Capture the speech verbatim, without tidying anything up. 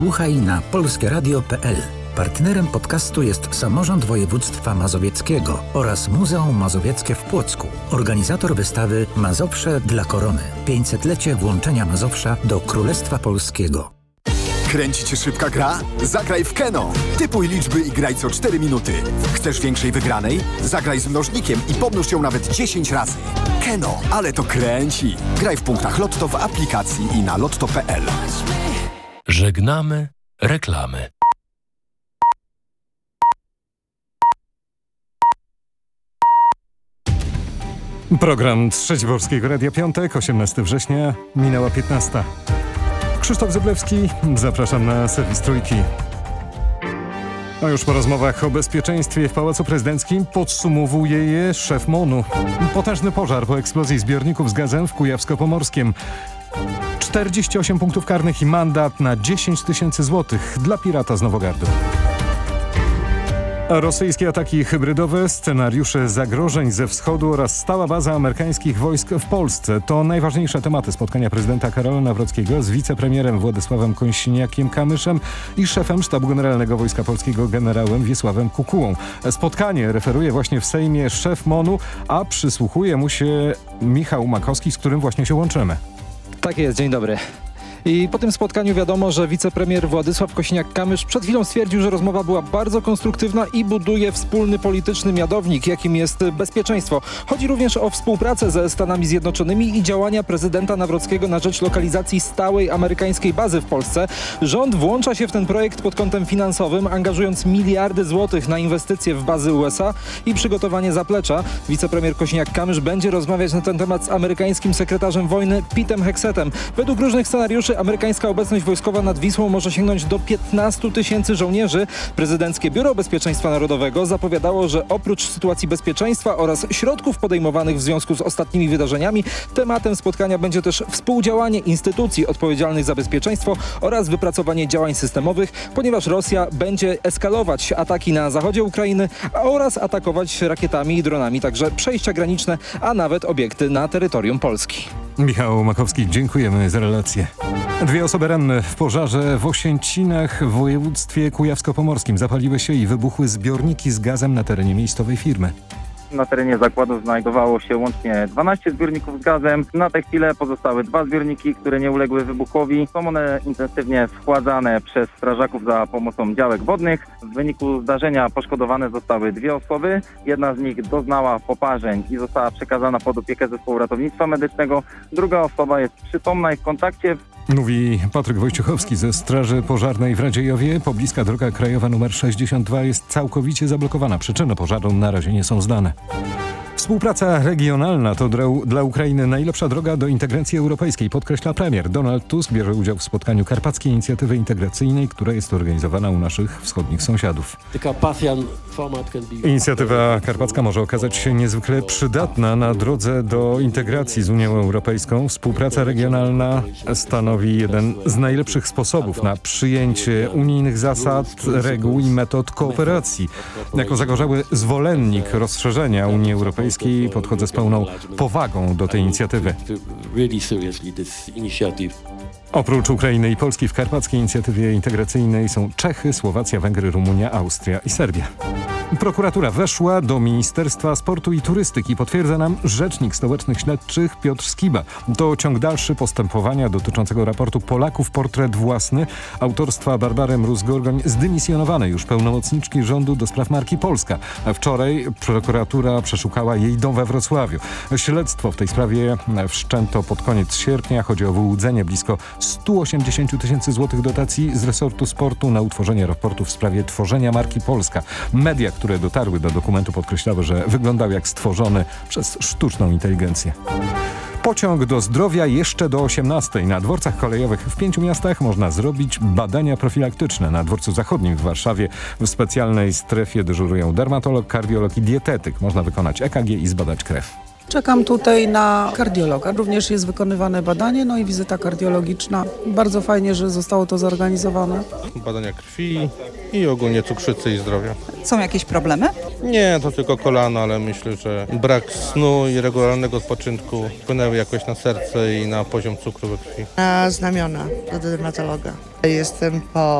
Słuchaj na polskie radio kropka p l. Partnerem podcastu jest Samorząd Województwa Mazowieckiego oraz Muzeum Mazowieckie w Płocku. Organizator wystawy Mazowsze dla Korony. pięćsetlecie włączenia Mazowsza do Królestwa Polskiego. Kręci cię szybka gra? Zagraj w Keno. Typuj liczby i graj co cztery minuty. Chcesz większej wygranej? Zagraj z mnożnikiem i pomnóż ją nawet dziesięć razy. Keno, ale to kręci. Graj w punktach Lotto w aplikacji i na lotto kropka p l. Żegnamy reklamy. Program Trzeci Polskiego Radia Piątek, osiemnastego września, minęła piętnasta. Krzysztof Zyblewski, zapraszam na serwis Trójki. A już po rozmowach o bezpieczeństwie w Pałacu Prezydenckim podsumowuje je szef MON-u. Potężny pożar po eksplozji zbiorników z gazem w Kujawsko-Pomorskiem. czterdzieści osiem punktów karnych i mandat na dziesięć tysięcy złotych dla pirata z Nowogardu. Rosyjskie ataki hybrydowe, scenariusze zagrożeń ze wschodu oraz stała baza amerykańskich wojsk w Polsce to najważniejsze tematy spotkania prezydenta Karola Nawrockiego z wicepremierem Władysławem Kosiniakiem-Kamyszem i szefem Sztabu Generalnego Wojska Polskiego generałem Wiesławem Kukułą. Spotkanie referuje właśnie w Sejmie szef MON-u, a przysłuchuje mu się Michał Makowski, z którym właśnie się łączymy. Tak jest, dzień dobry. I po tym spotkaniu wiadomo, że wicepremier Władysław Kosiniak-Kamysz przed chwilą stwierdził, że rozmowa była bardzo konstruktywna i buduje wspólny polityczny mianownik, jakim jest bezpieczeństwo. Chodzi również o współpracę ze Stanami Zjednoczonymi i działania prezydenta Nawrockiego na rzecz lokalizacji stałej amerykańskiej bazy w Polsce. Rząd włącza się w ten projekt pod kątem finansowym, angażując miliardy złotych na inwestycje w bazy U S A i przygotowanie zaplecza. Wicepremier Kosiniak-Kamysz będzie rozmawiać na ten temat z amerykańskim sekretarzem wojny Petem Hexetem. Według różnych scenariuszy amerykańska obecność wojskowa nad Wisłą może sięgnąć do piętnastu tysięcy żołnierzy. Prezydenckie Biuro Bezpieczeństwa Narodowego zapowiadało, że oprócz sytuacji bezpieczeństwa oraz środków podejmowanych w związku z ostatnimi wydarzeniami, tematem spotkania będzie też współdziałanie instytucji odpowiedzialnych za bezpieczeństwo oraz wypracowanie działań systemowych, ponieważ Rosja będzie eskalować ataki na zachodzie Ukrainy oraz atakować rakietami i dronami także przejścia graniczne, a nawet obiekty na terytorium Polski. Michał Makowski, dziękujemy za relację. Dwie osoby ranne w pożarze w Osięcinach w województwie kujawsko-pomorskim. Zapaliły się i wybuchły zbiorniki z gazem na terenie miejscowej firmy. Na terenie zakładu znajdowało się łącznie dwanaście zbiorników z gazem. Na tę chwilę pozostały dwa zbiorniki, które nie uległy wybuchowi. Są one intensywnie schładzane przez strażaków za pomocą działek wodnych. W wyniku zdarzenia poszkodowane zostały dwie osoby. Jedna z nich doznała poparzeń i została przekazana pod opiekę zespołu ratownictwa medycznego. Druga osoba jest przytomna i w kontakcie. Mówi Patryk Wojciechowski ze Straży Pożarnej w Radziejowie. Pobliska droga krajowa numer sześćdziesiąt dwa jest całkowicie zablokowana. Przyczyny pożaru na razie nie są znane. Współpraca regionalna to dla Ukrainy najlepsza droga do integracji europejskiej, podkreśla premier. Donald Tusk bierze udział w spotkaniu Karpackiej Inicjatywy Integracyjnej, która jest organizowana u naszych wschodnich sąsiadów. Inicjatywa karpacka może okazać się niezwykle przydatna na drodze do integracji z Unią Europejską. Współpraca regionalna stanowi jeden z najlepszych sposobów na przyjęcie unijnych zasad, reguł i metod kooperacji. Jako zagorzały zwolennik rozszerzenia Unii Europejskiej podchodzę z pełną powagą do tej inicjatywy. Oprócz Ukrainy i Polski w Karpackiej Inicjatywie Integracyjnej są Czechy, Słowacja, Węgry, Rumunia, Austria i Serbia. Prokuratura weszła do Ministerstwa Sportu i Turystyki, potwierdza nam rzecznik stołecznych śledczych Piotr Skiba. To ciąg dalszy postępowania dotyczącego raportu Polaków Portret Własny autorstwa Barbary Mróz-Gorgoń, zdymisjonowanej już pełnomocniczki rządu do spraw marki Polska. Wczoraj prokuratura przeszukała jej dom we Wrocławiu. Śledztwo w tej sprawie wszczęto pod koniec sierpnia. Chodzi o wyłudzenie blisko sto osiemdziesiąt tysięcy złotych dotacji z resortu sportu na utworzenie raportu w sprawie tworzenia marki Polska. Media, które dotarły do dokumentu, podkreślały, że wyglądał jak stworzony przez sztuczną inteligencję. Pociąg do zdrowia jeszcze do osiemnastej. Na dworcach kolejowych w pięciu miastach można zrobić badania profilaktyczne. Na dworcu zachodnim w Warszawie w specjalnej strefie dyżurują dermatolog, kardiolog i dietetyk. Można wykonać E K G i zbadać krew. Czekam tutaj na kardiologa. Również jest wykonywane badanie, no i wizyta kardiologiczna. Bardzo fajnie, że zostało to zorganizowane. Badania krwi i ogólnie cukrzycy i zdrowia. Są jakieś problemy? Nie, to tylko kolano, ale myślę, że brak snu i regularnego odpoczynku wpłynęły jakoś na serce i na poziom cukru we krwi. Na znamiona do dermatologa. Jestem po